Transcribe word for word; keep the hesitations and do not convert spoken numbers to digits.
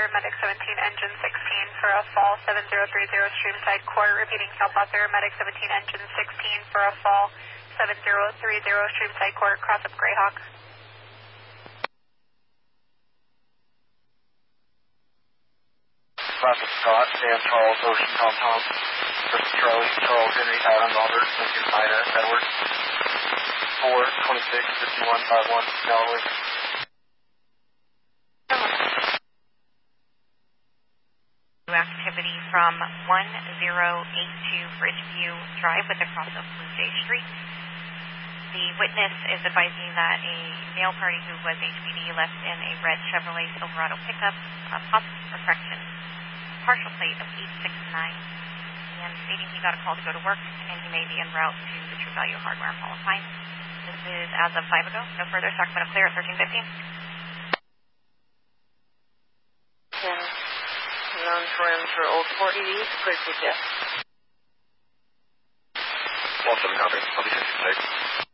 Medic seventeen, engine sixteen for a fall seven zero three zero Streamside Court. Repeating Southwest Air Medic seventeen, engine sixteen for a fall seven zero three zero Streamside Court, cross up Greyhawk. Classic Scott, Dan Charles, Ocean Tom Tom, versus Charlie, Charles Henry, Adam Robert, Lincoln Ida, Edward, four twenty-six fifty-one fifty-one, Galloway. Activity from one zero eight two Bridgeview Drive with the cross of Blue Jay Street. The witness is advising that a male party who was H P D left in a red Chevrolet Silverado pickup, uh, possible for correction, partial plate of eight six nine, and stating he got a call to go to work and he may be en route to the True Value Hardware in Hall of Fame. This is as of five ago. No further. Sacramento clear at thirteen fifteen. Known for him for Old Fort East, clear to Jeff. One seven copy. I'll be fifty-six.